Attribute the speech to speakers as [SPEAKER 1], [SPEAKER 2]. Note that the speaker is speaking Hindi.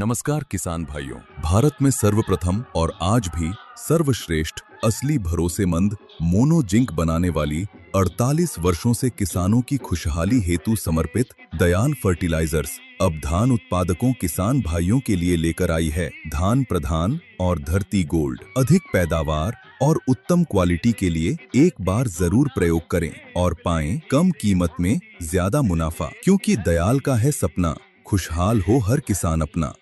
[SPEAKER 1] नमस्कार किसान भाइयों। भारत में सर्वप्रथम और आज भी सर्वश्रेष्ठ असली भरोसेमंद मोनो जिंक बनाने वाली 48 वर्षों से किसानों की खुशहाली हेतु समर्पित दयान फर्टिलाइजर्स अब धान उत्पादकों किसान भाइयों के लिए लेकर आई है धान प्रधान और धरती गोल्ड। अधिक पैदावार और उत्तम क्वालिटी के लिए एक बार जरूर प्रयोग करें और पाएं कम कीमत में ज्यादा मुनाफा, क्योंकि दयाल का है सपना खुशहाल हो हर किसान अपना।